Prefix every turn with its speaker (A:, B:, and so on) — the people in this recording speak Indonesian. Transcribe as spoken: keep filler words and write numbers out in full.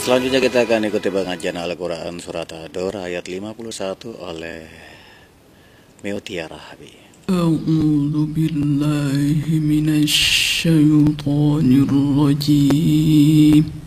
A: Selanjutnya kita akan ikuti pengajian Al-Quran Surat Ad-Dur ayat lima puluh satu oleh Meutiara Habi.
B: A'udzu billahi minasy syaithanir rajim.